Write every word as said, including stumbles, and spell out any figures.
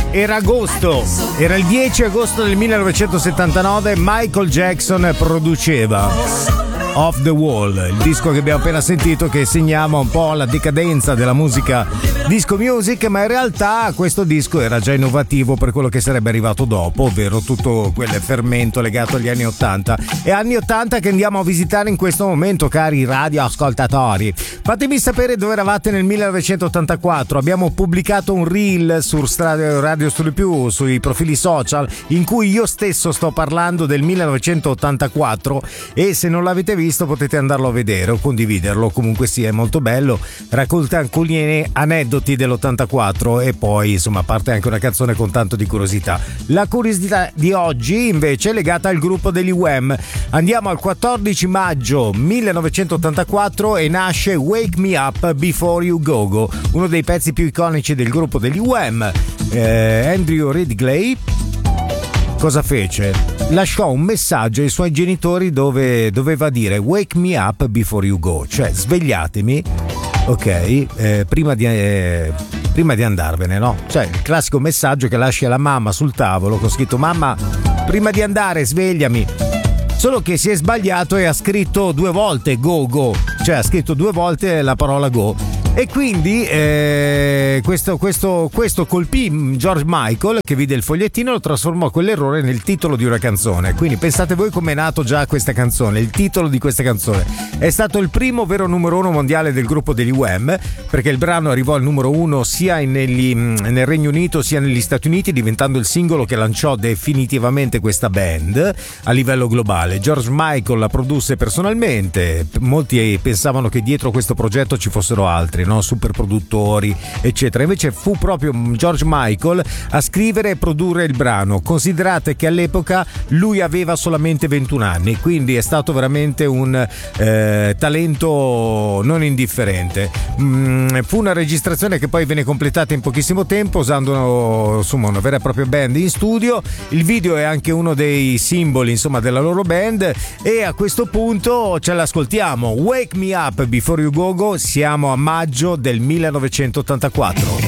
Era agosto, era il dieci agosto del millenovecentosettantanove, Michael Jackson produceva Off the Wall, il disco che abbiamo appena sentito, che segnava un po' la decadenza della musica disco music, ma in realtà questo disco era già innovativo per quello che sarebbe arrivato dopo, ovvero tutto quel fermento legato agli anni ottanta. E anni ottanta che andiamo a visitare in questo momento, cari radioascoltatori. Fatemi sapere dove eravate nel millenovecentottantaquattro. Abbiamo pubblicato un reel su Radio Studio Più, sui profili social, in cui io stesso sto parlando del millenovecentottantaquattro, e se non l'avete visto potete andarlo a vedere o condividerlo. Comunque sia, è molto bello, racconta alcuni aneddoti dell'ottantaquattro e poi insomma parte anche una canzone con tanto di curiosità. La curiosità di oggi invece è legata al gruppo degli U E M. Andiamo al quattordici maggio millenovecentottantaquattro e nasce Wake Me Up Before You Go Go, uno dei pezzi più iconici del gruppo degli U E M. eh, Andrew Ridgeley cosa fece? Lasciò un messaggio ai suoi genitori dove doveva dire Wake me up before you go, cioè svegliatemi, ok, eh, prima di eh, prima di andarvene, no? Cioè il classico messaggio che lasci alla mamma sul tavolo con scritto mamma, prima di andare svegliami. Solo che si è sbagliato e ha scritto due volte go go, cioè ha scritto due volte la parola go. E quindi eh, questo, questo, questo colpì George Michael, che vide il fogliettino e lo trasformò quell'errore nel titolo di una canzone. Quindi pensate voi com'è nato già questa canzone, il titolo di questa canzone. È stato il primo vero numero uno mondiale del gruppo degli U E M, perché il brano arrivò al numero uno sia negli, nel Regno Unito sia negli Stati Uniti, diventando il singolo che lanciò definitivamente questa band a livello globale. George Michael la produsse personalmente, molti pensavano che dietro questo progetto ci fossero altri, no? Super produttori eccetera, invece fu proprio George Michael a scrivere e produrre il brano. Considerate che all'epoca lui aveva solamente ventuno anni, quindi è stato veramente un eh, talento non indifferente. Mm, fu una registrazione che poi venne completata in pochissimo tempo usando insomma una vera e propria band in studio. Il video è anche uno dei simboli insomma della loro band, e a questo punto ce l'ascoltiamo. Wake Me Up Before You Go Go, siamo a maggio del millenovecentottantaquattro.